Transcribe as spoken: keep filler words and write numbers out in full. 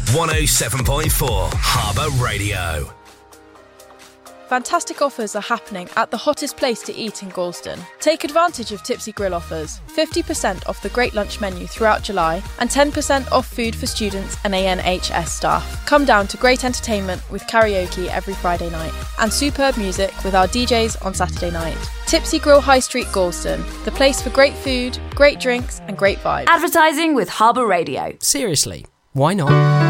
one oh seven point four Harbour Radio. Fantastic offers are happening at the hottest place to eat in Galston. Take advantage of Tipsy Grill offers. fifty percent off the great lunch menu throughout July and ten percent off food for students and A N H S staff. Come down to great entertainment with karaoke every Friday night and superb music with our D Js on Saturday night. Tipsy Grill High Street Galston, the place for great food, great drinks and great vibes. Advertising with Harbour Radio. Seriously, why not?